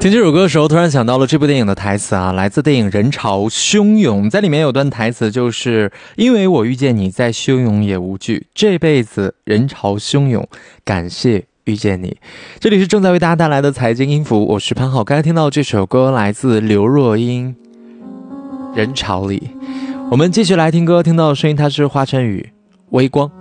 听这首歌的时候，突然想到了这部电影的台词啊，来自电影《人潮汹涌》，在里面有段台词就是因为我遇见你，再汹涌也无惧，这辈子人潮汹涌，感谢遇见你。这里是正在为大家带来的财经音符，我是潘浩。刚才听到这首歌来自刘若英，《人潮里》。我们继续来听歌，听到的声音它是华晨宇，微光。